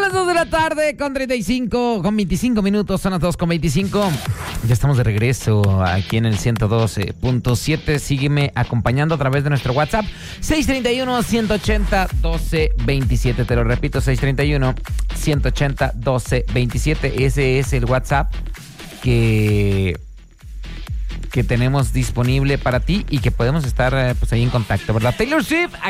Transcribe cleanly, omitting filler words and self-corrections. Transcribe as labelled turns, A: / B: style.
A: las 2 de la tarde con 25 minutos, son las 2:25. Ya estamos de regreso aquí en el 112.7. Sígueme acompañando a través de nuestro WhatsApp 631-180-1227. Te lo repito, 631-180-1227. Ese es el WhatsApp que tenemos disponible para ti y que podemos estar pues ahí en contacto, ¿verdad? Taylor Swift